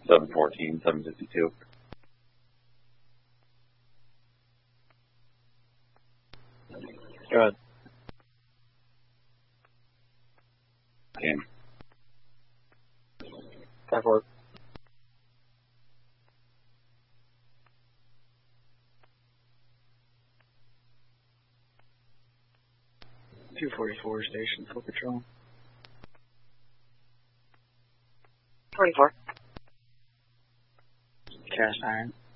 714, 752. Go ahead. Game. Back forward. .244 station, full patrol. 24. Cast iron.